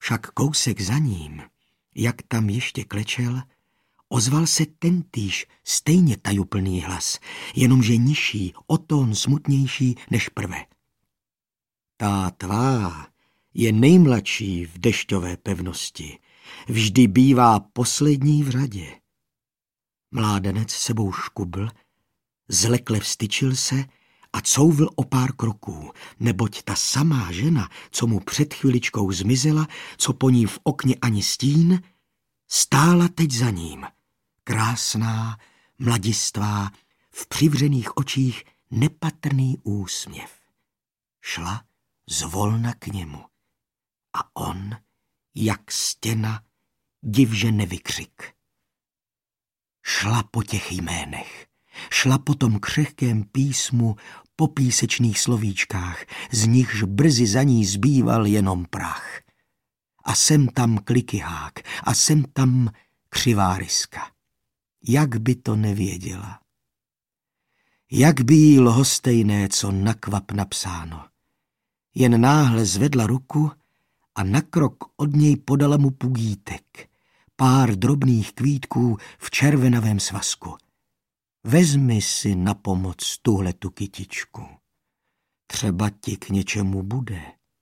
Však kousek za ním, jak tam ještě klečel, ozval se tentýž stejně tajuplný hlas, jenomže nižší, o tón smutnější než prve. Ta tvá je nejmladší v dešťové pevnosti, vždy bývá poslední v řadě. Mládenec sebou škubl, zlekle vstyčil se a couvl o pár kroků, neboť ta samá žena, co mu před chviličkou zmizela, co po ní v okně ani stín, stála teď za ním. Krásná, mladistvá, v přivřených očích nepatrný úsměv. Šla zvolna k němu a on, jak stěna, divže nevykřik. Šla po těch jménech, šla po tom křehkém písmu, po písečných slovíčkách, z nichž brzy za ní zbýval jenom prach. A sem tam klikyhák, a sem tam křivá ryska. Jak by to nevěděla? Jak by jí lhostejné, co na kvap napsáno. Jen náhle zvedla ruku a na krok od něj podala mu pugítek, pár drobných kvítků v červenavém svazku. Vezmi si na pomoc tuhletu kytičku. Třeba ti k něčemu bude.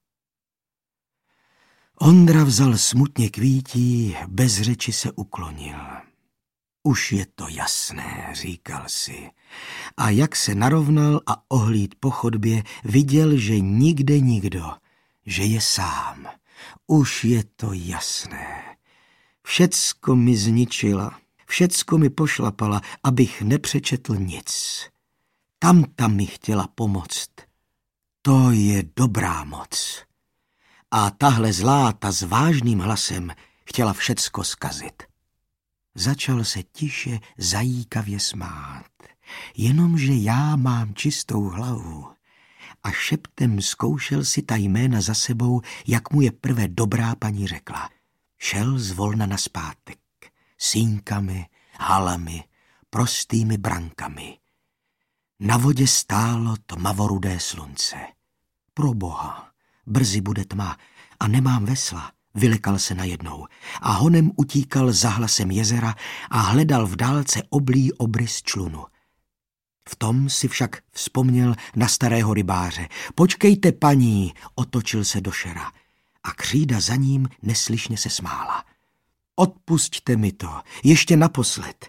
Ondra vzal smutně kvítí, bez řeči se uklonil. Už je to jasné, říkal si. A jak se narovnal a ohlíd po chodbě, viděl, že nikde nikdo, že je sám. Už je to jasné. Všecko mi zničila, všecko mi pošlapala, abych nepřečetl nic. Tam mi chtěla pomoct. To je dobrá moc. A tahle zlá, ta s vážným hlasem chtěla všecko zkazit. Začal se tiše zajíkavě smát. Jenomže já mám čistou hlavu. A šeptem zkoušel si ta jména za sebou, jak mu je prvé dobrá paní řekla. Šel zvolna nazpátek, síňkami, halami, prostými brankami. Na vodě stálo tmavorudé slunce. Proboha, brzy bude tma a nemám vesla, vylekal se najednou a honem utíkal za hlasem jezera a hledal v dálce oblý obrys člunu. V tom si však vzpomněl na starého rybáře. Počkejte, paní, otočil se do šera a křída za ním neslyšně se smála. Odpusťte mi to, ještě naposled.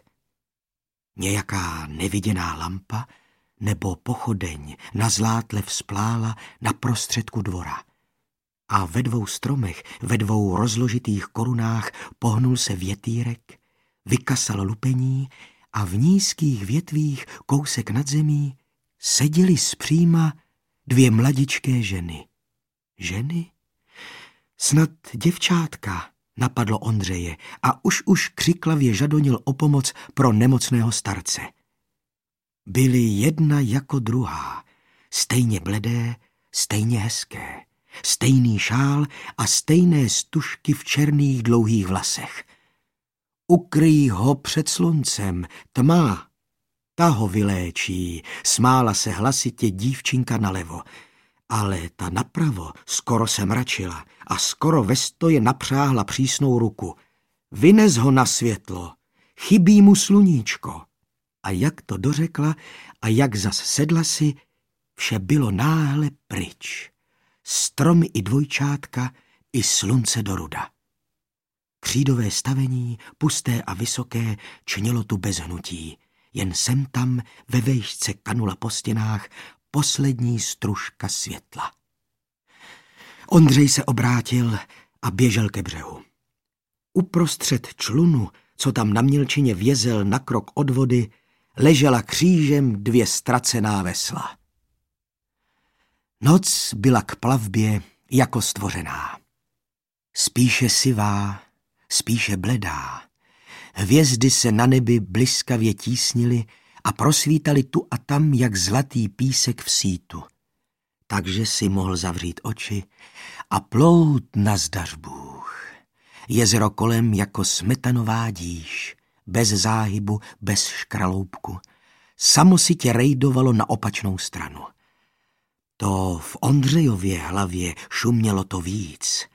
Nějaká neviděná lampa nebo pochodeň na zlátle vzplála na prostředku dvora. A ve dvou stromech, ve dvou rozložitých korunách pohnul se větýrek, vykasal lupení a v nízkých větvích kousek nad zemí seděly zpříma dvě mladičké ženy. Ženy? Snad děvčátka, napadlo Ondřeje a už křiklavě žadonil o pomoc pro nemocného starce. Byly jedna jako druhá, stejně bledé, stejně hezké, stejný šál a stejné stužky v černých dlouhých vlasech. Ukryj ho před sluncem, tma, ta ho vyléčí, smála se hlasitě dívčinka nalevo, ale ta napravo skoro se mračila a skoro ve stoje napřáhla přísnou ruku. Vynes ho na světlo, chybí mu sluníčko. A jak to dořekla a jak zas sedla si, vše bylo náhle pryč. Stromy i dvojčátka, i slunce do ruda. Křídové stavení, pusté a vysoké, čnělo tu bez hnutí. Jen sem tam ve vejšce kanula po stěnách poslední stružka světla. Ondřej se obrátil a běžel ke břehu. Uprostřed člunu, co tam na mělčině vězel na krok od vody, ležela křížem dvě ztracená vesla. Noc byla k plavbě jako stvořená. Spíše sivá, spíše bledá. Hvězdy se na nebi bliskavě tísnily a prosvítali tu a tam jak zlatý písek v sítu. Takže si mohl zavřít oči a plout nazdař Bůh. Jezero kolem jako smetanová díž, bez záhybu, bez škraloupku. Samo si tě rejdovalo na opačnou stranu. To v Ondřejově hlavě šumělo to víc.